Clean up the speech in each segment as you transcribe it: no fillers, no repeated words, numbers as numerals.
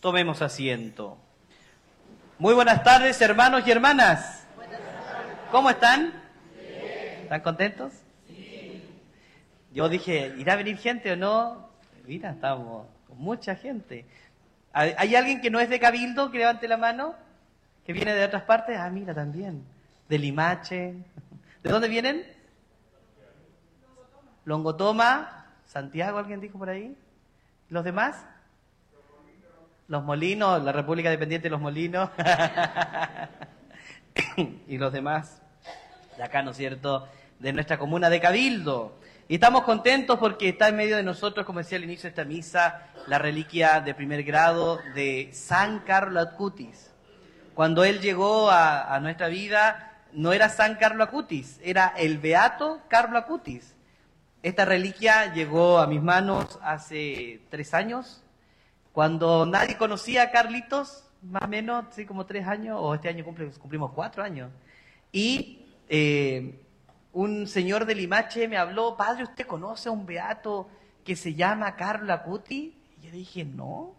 Tomemos asiento. Muy buenas tardes, hermanos y hermanas. ¿Cómo están? Bien. ¿Están contentos? Sí. Yo dije, ¿irá a venir gente o no? Mira, estamos con mucha gente. ¿Hay alguien que no es de Cabildo, que levante la mano? ¿Que viene de otras partes? Ah, mira, también. De Limache. ¿De dónde vienen? Longotoma. Santiago, ¿alguien dijo por ahí? ¿Los demás? Los Molinos, la República Dependiente de los Molinos. Y los demás de acá, ¿no es cierto?, de nuestra comuna de Cabildo. Y estamos contentos porque está en medio de nosotros, como decía al inicio de esta misa, la reliquia de primer grado de San Carlo Acutis. Cuando él llegó a nuestra vida, no era San Carlo Acutis, era el Beato Carlo Acutis. Esta reliquia llegó a mis manos hace 3 años, cuando nadie conocía a Carlitos, más o menos, sí, como 3 años, o este año cumplimos 4 años. Y un señor de Limache me habló: padre, ¿usted conoce a un beato que se llama Carlo Acutis? Y yo dije, no.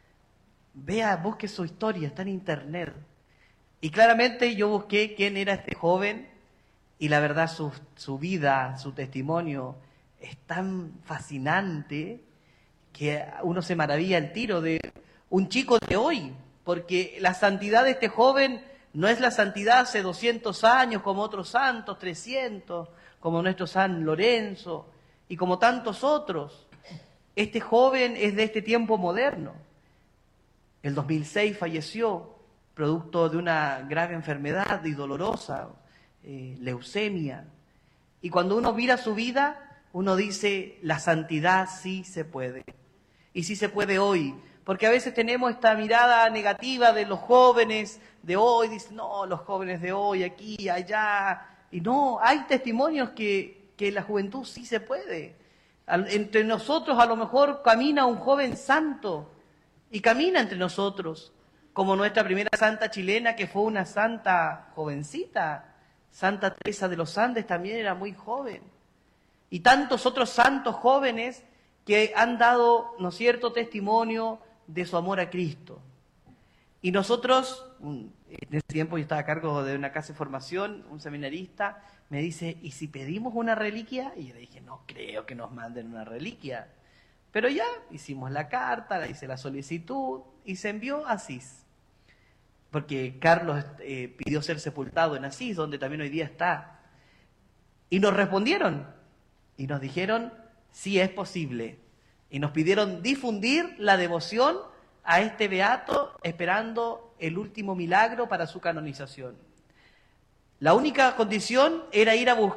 Vea, busque su historia, está en internet. Y claramente yo busqué quién era este joven, y la verdad su vida, su testimonio es tan fascinante que uno se maravilla al tiro de un chico de hoy, porque la santidad de este joven no es la santidad hace 200 años como otros santos, 300, como nuestro San Lorenzo y como tantos otros. Este joven es de este tiempo moderno. El 2006 falleció producto de una grave enfermedad y dolorosa, leucemia. Y cuando uno mira su vida, uno dice, la santidad sí se puede. Y sí se puede hoy, porque a veces tenemos esta mirada negativa de los jóvenes de hoy, dicen, no, los jóvenes de hoy, aquí, allá. Y no, hay testimonios que la juventud sí se puede. Entre nosotros a lo mejor camina un joven santo, y camina entre nosotros, como nuestra primera santa chilena, que fue una santa jovencita. Santa Teresa de los Andes también era muy joven. Y tantos otros santos jóvenes que han dado, ¿no es cierto?, testimonio de su amor a Cristo. Y nosotros, en ese tiempo yo estaba a cargo de una casa de formación, un seminarista me dice, ¿y si pedimos una reliquia? Y yo le dije, no creo que nos manden una reliquia. Pero ya hicimos la carta, hice la solicitud y se envió a Asís. Porque Carlos pidió ser sepultado en Asís, donde también hoy día está. Y nos respondieron y nos dijeron, sí es posible. Y nos pidieron difundir la devoción a este beato, esperando el último milagro para su canonización. La única condición era ir a buscar